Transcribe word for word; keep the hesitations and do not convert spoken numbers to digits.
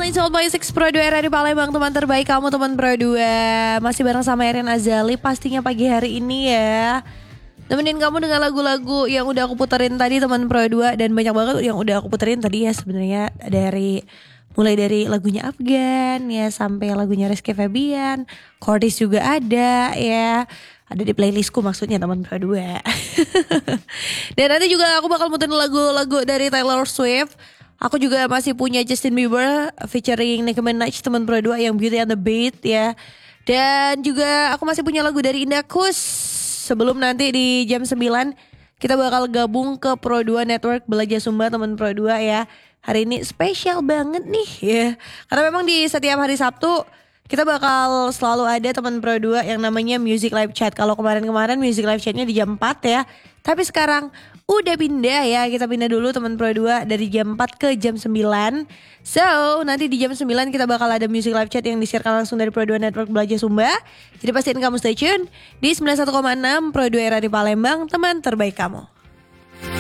Morning Soul Boy six Pro dua era di Palembang. Teman terbaik kamu, teman Pro dua. Masih bareng sama Erin Azali pastinya pagi hari ini ya. Temenin kamu dengan lagu-lagu yang udah aku puterin tadi teman Pro dua. Dan banyak banget yang udah aku puterin tadi ya sebenarnya. Dari mulai dari lagunya Afgan ya sampai lagunya Rizky Febian, Cordis juga ada ya. Ada di playlistku maksudnya teman Pro dua. Dan nanti juga aku bakal muterin lagu-lagu dari Taylor Swift. Aku juga masih punya Justin Bieber featuring Nicki Minaj teman Pro dua yang Beauty and the Beat ya. Dan juga aku masih punya lagu dari Indah Kus. Sebelum nanti di jam sembilan kita bakal gabung ke Pro dua Network Belajar Sumba teman Pro dua ya. Hari ini spesial banget nih ya. Karena memang di setiap hari Sabtu kita bakal selalu ada teman Pro dua yang namanya Music Live Chat. Kalau kemarin-kemarin Music Live Chatnya di jam empat ya. Tapi sekarang udah pindah ya. Kita pindah dulu teman Pro dua dari jam empat ke jam sembilan. So nanti di jam sembilan kita bakal ada Music Live Chat yang disiarkan langsung dari Pro dua Network Belajar Sumba. Jadi pastiin kamu stay tune di sembilan puluh satu koma enam Pro dua Era di Palembang, teman terbaik kamu.